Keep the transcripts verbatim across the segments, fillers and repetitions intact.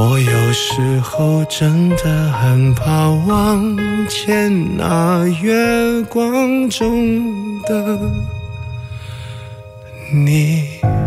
我有时候真的很怕望见那月光中的你。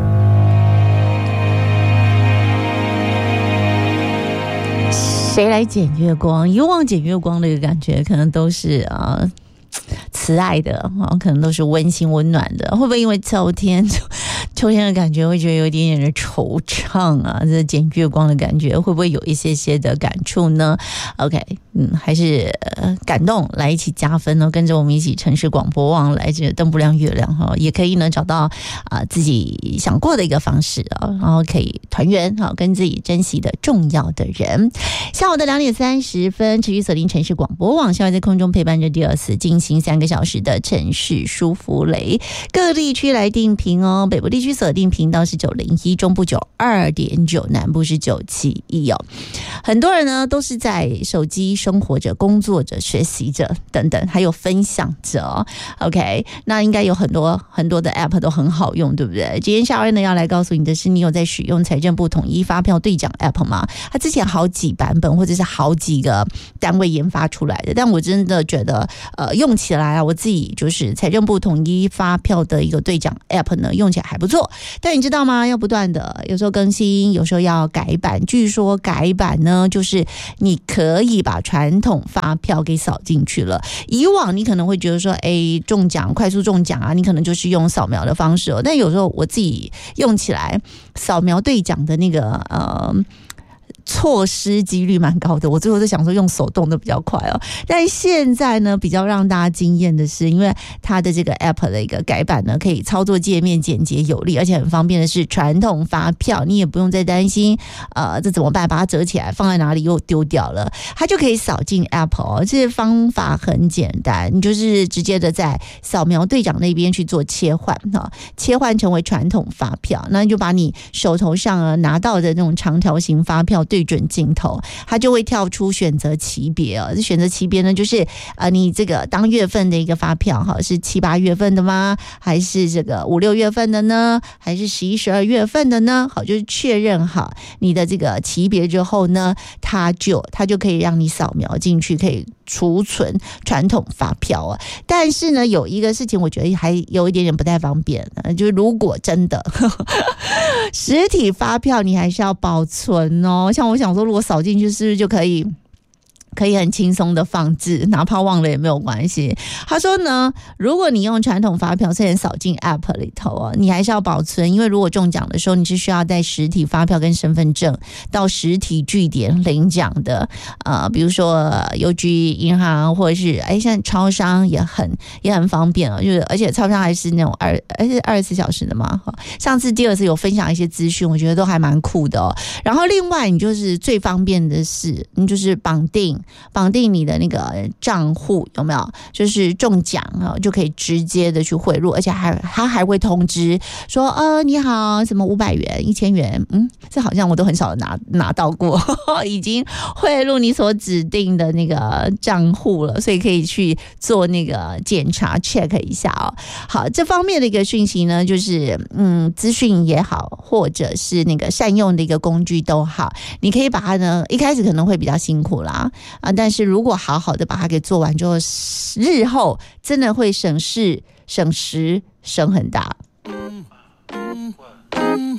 谁来捡月光？以往捡月光的一个感觉，可能都是啊、呃、慈爱的啊，可能都是温馨温暖的。会不会因为秋天，秋天的感觉会觉得有一点点的惆怅啊？这捡月光的感觉，会不会有一些些的感触呢 ？OK， 嗯，还是、呃、感动，来一起加分哦，跟着我们一起城市广播网来这灯不亮月亮哈，也可以呢找到啊、呃、自己想过的一个方式啊，然后可以团圆哈，跟自己珍惜的重要的人。下午的两点三十分，持续锁定城市广播网，现在在空中陪伴着第二次进行三个小时的城市舒服雷，各地区来定频哦。北部地区锁定频道是九零一，中部九二点九，南部是九七一哦。很多人呢都是在手机生活着、工作着、学习着等等，还有分享着、哦。OK， 那应该有很多很多的 App 都很好用，对不对？今天夏瑞呢要来告诉你的是，你有在使用财政部统一发票兑奖 App 吗？它之前好几版本或者是好几个单位研发出来的，但我真的觉得呃用起来啊，我自己就是财政部统一发票的一个兑奖 App 呢，用起来还不错。但你知道吗？要不断的，有时候更新，有时候要改版。据说改版呢，就是你可以把传统发票给扫进去了。以往你可能会觉得说，哎，中奖快速中奖啊，你可能就是用扫描的方式哦。但有时候我自己用起来，扫描兑奖的那个呃。错失几率蛮高的，我最后就想说用手动的比较快哦。但现在呢，比较让大家惊艳的是，因为它的这个 App 的一个改版呢，可以操作界面简洁有力，而且很方便的是，传统发票你也不用再担心，呃，这怎么办？把它折起来放在哪里又丢掉了，它就可以扫进 App 哦。这方法很简单，你就是直接的在扫描兑奖那边去做切换哈，切换成为传统发票，那你就把你手头上啊拿到的那种长条形发票对准镜头，它就会跳出选择级别哦。选择级别呢，就是呃，你这个当月份的一个发票哈，是七八月份的吗？还是这个五六月份的呢？还是十一十二月份的呢？好，就是确认好你的这个级别之后呢，它就它就可以让你扫描进去，可以储存传统发票啊。但是呢，有一个事情我觉得还有一点点不太方便，就是如果真的呵呵实体发票你还是要保存哦。像我想说，如果扫进去是不是就可以可以很轻松的放置，哪怕忘了也没有关系。他说呢，如果你用传统发票虽然扫进 App 里头啊，你还是要保存，因为如果中奖的时候，你是需要带实体发票跟身份证到实体据点领奖的。呃，比如说邮局、银行，或者是哎，现在超商也很也很方便啊，就是而且超商还是那种二而且二十四小时的嘛。上次第二次有分享一些资讯，我觉得都还蛮酷的哦。然后另外，你就是最方便的是，你就是绑定。绑定你的那个账户有没有？就是中奖啊，就可以直接的去汇入，而且还他还会通知说，呃，你好，什么五百元、一千元，嗯，这好像我都很少拿拿到过，呵呵已经汇入你所指定的那个账户了，所以可以去做那个检查 check 一下哦。好，这方面的一个讯息呢，就是嗯，资讯也好，或者是那个善用的一个工具都好，你可以把它呢，一开始可能会比较辛苦啦。啊，但是如果好好的把它给做完之后，日后真的会省事、省时、省很大。嗯嗯